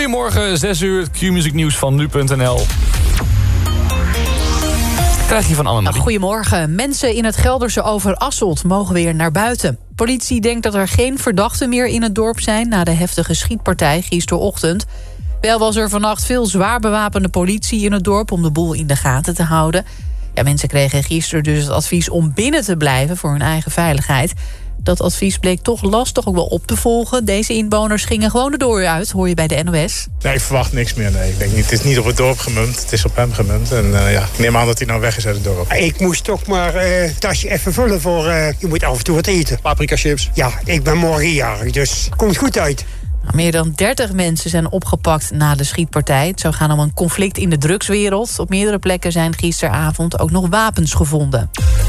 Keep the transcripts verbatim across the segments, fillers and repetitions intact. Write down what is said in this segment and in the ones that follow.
Goedemorgen, zes uur, het Q-Music nieuws van nu punt n l. Krijg je van Annemarie. Goedemorgen. Mensen in het Gelderse Overasselt mogen weer naar buiten. Politie denkt dat er geen verdachten meer in het dorp zijn na de heftige schietpartij gisterochtend. Wel was er vannacht veel zwaar bewapende politie in het dorp om de boel in de gaten te houden. Ja, mensen kregen gisteren dus het advies om binnen te blijven voor hun eigen veiligheid. Dat advies bleek toch lastig ook wel op te volgen. Deze inwoners gingen gewoon de deur uit, hoor je bij de N O S. Nee, ik verwacht niks meer. Nee. Ik denk niet, het is niet op het dorp gemunt, het is op hem gemunt. En uh, ja, ik neem aan dat hij nou weg is uit het dorp. Ik moest toch maar uh, het tasje even vullen voor... Uh, je moet af en toe wat eten. Paprika chips. Ja, ik ben morgen jarig, dus komt goed uit. Meer dan dertig mensen zijn opgepakt na de schietpartij. Het zou gaan om een conflict in de drugswereld. Op meerdere plekken zijn gisteravond ook nog wapens gevonden.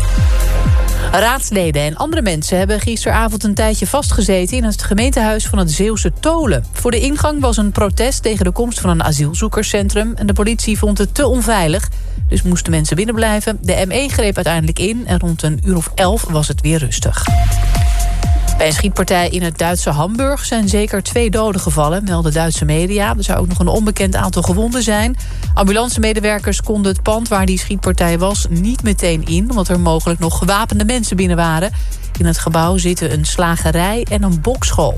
Raadsleden en andere mensen hebben gisteravond een tijdje vastgezeten in het gemeentehuis van het Zeeuwse Tolen. Voor de ingang was een protest tegen de komst van een asielzoekerscentrum en de politie vond het te onveilig. Dus moesten mensen binnenblijven. De M E greep uiteindelijk in en rond een uur of elf was het weer rustig. Bij een schietpartij in het Duitse Hamburg zijn zeker twee doden gevallen, melden Duitse media. Er zou ook nog een onbekend aantal gewonden zijn. Ambulancemedewerkers konden het pand waar die schietpartij was niet meteen in, omdat er mogelijk nog gewapende mensen binnen waren. In het gebouw zitten een slagerij en een bokschool.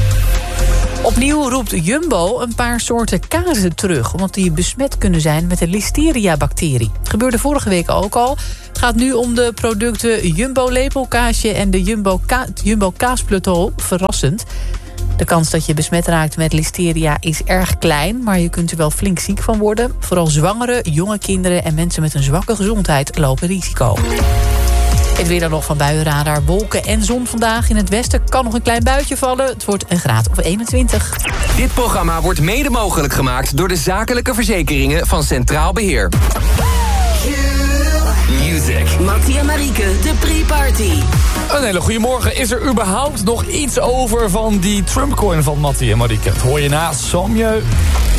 Opnieuw roept Jumbo een paar soorten kazen terug, omdat die besmet kunnen zijn met de listeria-bacterie. Het gebeurde vorige week ook al. Het gaat nu om de producten Jumbo lepelkaasje en de Jumbo, ka- Jumbo kaasplateau. Verrassend. De kans dat je besmet raakt met listeria is erg klein, maar je kunt er wel flink ziek van worden. Vooral zwangeren, jonge kinderen en mensen met een zwakke gezondheid lopen risico. Het weer dan nog van buienradar, wolken en zon vandaag. In het westen kan nog een klein buitje vallen. Het wordt een graad of eenentwintig. Dit programma wordt mede mogelijk gemaakt door de zakelijke verzekeringen van Centraal Beheer. Music. Mattie en Marieke, de pre-party. Een hele goede morgen. Is er überhaupt nog iets over van die Trumpcoin van Mattie en Marieke? Dat hoor je na Somjeu.